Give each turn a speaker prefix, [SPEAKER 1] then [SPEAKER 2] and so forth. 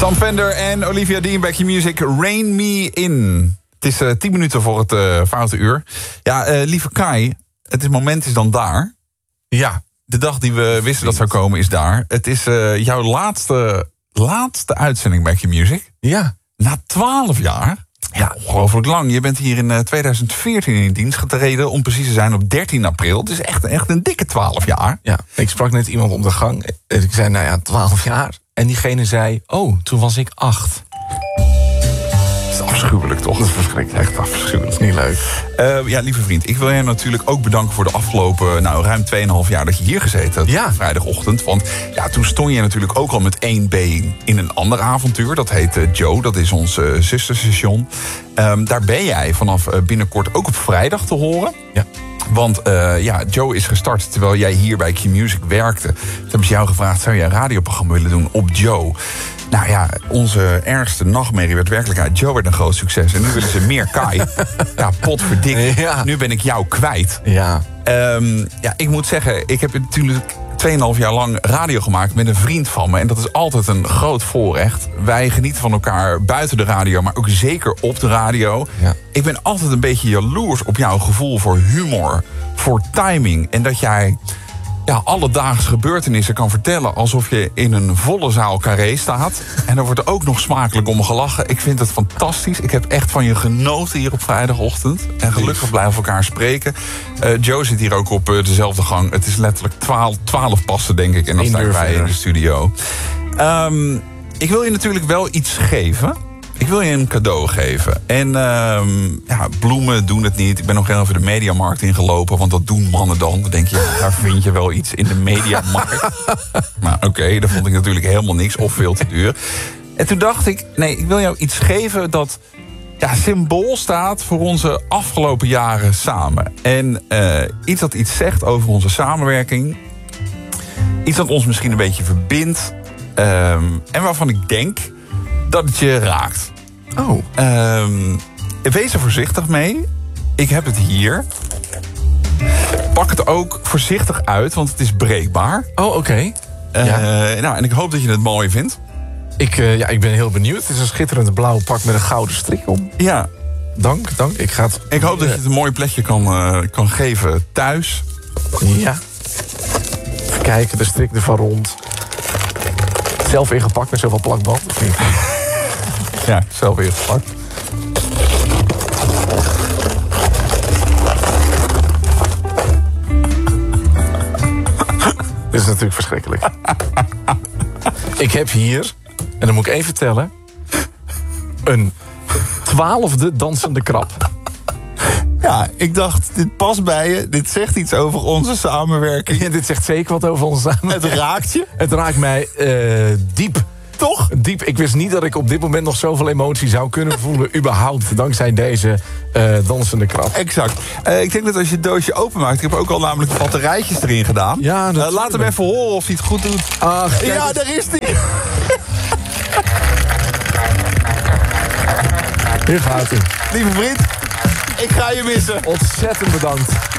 [SPEAKER 1] Sam Fender en Olivia Dean, Back Your Music, Rain Me In. Het is 10 minuten voor het foute uur. Ja, lieve Kai, het moment is dan daar.
[SPEAKER 2] Ja.
[SPEAKER 1] De dag die we wisten dat zou komen is daar. Het is jouw laatste uitzending Back Your Music.
[SPEAKER 2] Ja.
[SPEAKER 1] Na 12 jaar. Ja, ongelooflijk lang. Je bent hier in 2014 in dienst getreden, om precies te zijn op 13 april. Het is echt een dikke 12 jaar.
[SPEAKER 2] Ja, ik sprak net iemand op de gang. Ik zei, 12 jaar. En diegene zei, toen was ik 8.
[SPEAKER 1] Dat is afschuwelijk, toch?
[SPEAKER 2] Dat is verschrikkelijk.
[SPEAKER 1] Echt afschuwelijk.
[SPEAKER 2] Dat is niet leuk.
[SPEAKER 1] Ja, lieve vriend, ik wil je natuurlijk ook bedanken voor de afgelopen ruim 2,5 jaar dat je hier gezeten hebt.
[SPEAKER 2] Ja.
[SPEAKER 1] Vrijdagochtend. Want ja, toen stond je natuurlijk ook al met 1 been in een ander avontuur. Dat heet Joe, dat is ons zusterstation. Daar ben jij vanaf binnenkort ook op vrijdag te horen.
[SPEAKER 2] Ja.
[SPEAKER 1] Want Joe is gestart terwijl jij hier bij Q-Music werkte. Toen hebben ze jou gevraagd, zou jij een radioprogramma willen doen op Joe? Nou ja, onze ergste nachtmerrie werd werkelijkheid. Joe werd een groot succes. En nu willen ze meer Kai. Ja, potverdikke.
[SPEAKER 2] Ja.
[SPEAKER 1] Nu ben ik jou kwijt.
[SPEAKER 2] Ja.
[SPEAKER 1] Ik moet zeggen, ik heb natuurlijk 2,5 jaar lang radio gemaakt met een vriend van me. En dat is altijd een groot voorrecht. Wij genieten van elkaar buiten de radio, maar ook zeker op de radio.
[SPEAKER 2] Ja.
[SPEAKER 1] Ik ben altijd een beetje jaloers op jouw gevoel voor humor, voor timing. En dat jij alledaagse gebeurtenissen kan vertellen alsof je in een volle zaal Carré staat. En er wordt ook nog smakelijk om gelachen. Ik vind het fantastisch. Ik heb echt van je genoten hier op vrijdagochtend. En gelukkig blijven we elkaar spreken. Joe zit hier ook op dezelfde gang. Het is letterlijk 12 passen, denk ik. En dan staan wij in de studio. Ik wil je natuurlijk wel iets geven. Ik wil je een cadeau geven. En bloemen doen het niet. Ik ben nog heel even de mediamarkt ingelopen, want dat doen mannen dan. Dan denk je, daar vind je wel iets in de mediamarkt. Maar oké, daar vond ik natuurlijk helemaal niks of veel te duur. En toen dacht ik, nee, ik wil jou iets geven dat symbool staat voor onze afgelopen jaren samen. En iets dat iets zegt over onze samenwerking. Iets dat ons misschien een beetje verbindt. En waarvan ik denk dat het je raakt.
[SPEAKER 2] Oh.
[SPEAKER 1] Wees er voorzichtig mee. Ik heb het hier. Pak het ook voorzichtig uit, want het is breekbaar.
[SPEAKER 2] Oh, oké.
[SPEAKER 1] En ik hoop dat je het mooi vindt.
[SPEAKER 2] Ik ben heel benieuwd. Het is een schitterend blauw pak met een gouden strik om.
[SPEAKER 1] Ja.
[SPEAKER 2] Dank.
[SPEAKER 1] Ik hoop dat je het een mooi plekje kan geven thuis.
[SPEAKER 2] Ja. Even kijken, de strik ervan rond. Zelf ingepakt met zoveel plakband.
[SPEAKER 1] Ja, zelf ingepakt.
[SPEAKER 2] Dit is natuurlijk verschrikkelijk. Ik heb hier, en dan moet ik even vertellen, een 12e dansende krab.
[SPEAKER 1] Ja, ik dacht, dit past bij je. Dit zegt iets over onze samenwerking.
[SPEAKER 2] Ja, dit zegt zeker wat over onze samenwerking.
[SPEAKER 1] Het raakt je.
[SPEAKER 2] Het raakt mij diep.
[SPEAKER 1] Toch?
[SPEAKER 2] Diep. Ik wist niet dat ik op dit moment nog zoveel emotie zou kunnen voelen. Überhaupt, dankzij deze dansende krab.
[SPEAKER 1] Exact. Ik denk dat als je het doosje openmaakt... Ik heb ook al namelijk de batterijtjes erin gedaan.
[SPEAKER 2] Ja,
[SPEAKER 1] laat hem even horen of hij het goed doet.
[SPEAKER 2] Ach,
[SPEAKER 1] ja, daar is hij.
[SPEAKER 2] Hier gaat hij.
[SPEAKER 1] Lieve vriend, ik ga je missen.
[SPEAKER 2] Ontzettend bedankt.